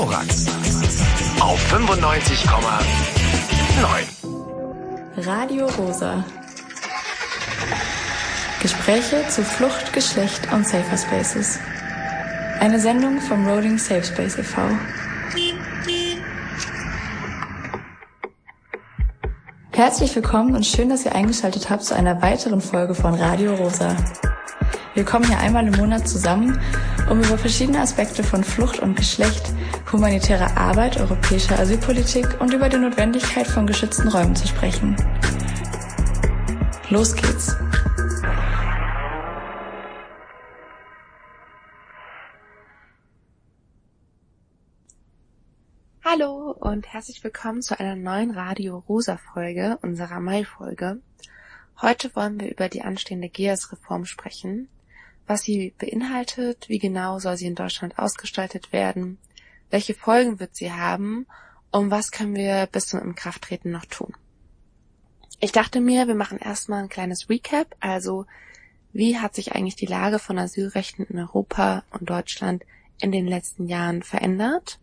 Korax auf 95,9. Radio Rosa. Gespräche zu Flucht, Geschlecht und Safer Spaces. Eine Sendung vom Roading Safe Space e.V. Herzlich willkommen und schön, dass ihr eingeschaltet habt zu einer weiteren Folge von Radio Rosa. Wir kommen hier einmal im Monat zusammen, um über verschiedene Aspekte von Flucht und Geschlecht, humanitärer Arbeit, europäischer Asylpolitik und über die Notwendigkeit von geschützten Räumen zu sprechen. Los geht's! Hallo und herzlich willkommen zu einer neuen Radio Rosa Folge, unserer Mai-Folge. Heute wollen wir über die anstehende GEAS-Reform sprechen, was sie beinhaltet, wie genau soll sie in Deutschland ausgestaltet werden, welche Folgen wird sie haben und was können wir bis zum Inkrafttreten noch tun. Ich dachte mir, wir machen erstmal ein kleines Recap, also wie hat sich eigentlich die Lage von Asylrechten in Europa und Deutschland in den letzten Jahren verändert?